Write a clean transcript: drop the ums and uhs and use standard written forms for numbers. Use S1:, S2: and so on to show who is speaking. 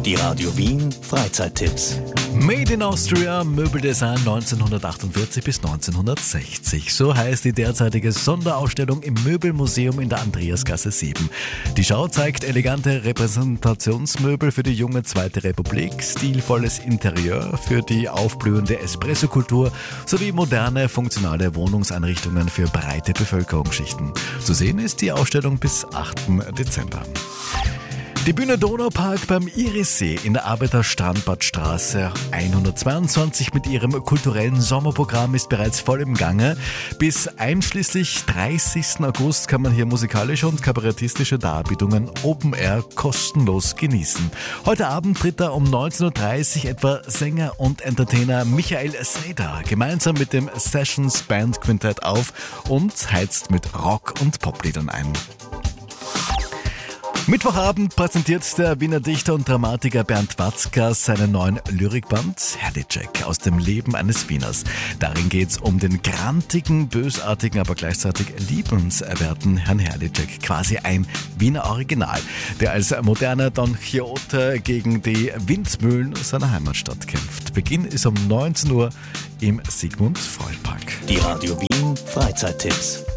S1: Die Radio Wien Freizeittipps.
S2: Made in Austria, Möbeldesign 1948 bis 1960. So heißt die derzeitige Sonderausstellung im Möbelmuseum in der Andreasgasse 7. Die Schau zeigt elegante Repräsentationsmöbel für die junge Zweite Republik, stilvolles Interieur für die aufblühende Espresso-Kultur sowie moderne, funktionale Wohnungseinrichtungen für breite Bevölkerungsschichten. Zu sehen ist die Ausstellung bis 8. Dezember. Die Bühne Donaupark beim Irissee in der Arbeiterstrandbadstraße 122 mit ihrem kulturellen Sommerprogramm ist bereits voll im Gange. Bis einschließlich 30. August kann man hier musikalische und kabarettistische Darbietungen Open Air kostenlos genießen. Heute Abend tritt da um 19.30 Uhr etwa Sänger und Entertainer Michael Seder gemeinsam mit dem Sessions Band Quintett auf und heizt mit Rock- und Popliedern ein. Mittwochabend präsentiert der Wiener Dichter und Dramatiker Bernd Watzka seinen neuen Lyrikband Herrliczek aus dem Leben eines Wieners. Darin geht es um den grantigen, bösartigen, aber gleichzeitig liebenswerten Herrn Herrliczek, quasi ein Wiener Original, der als moderner Don Quixote gegen die Windmühlen seiner Heimatstadt kämpft. Beginn ist um 19 Uhr im Sigmund-Freud-Park.
S1: Die Radio Wien Freizeittipps.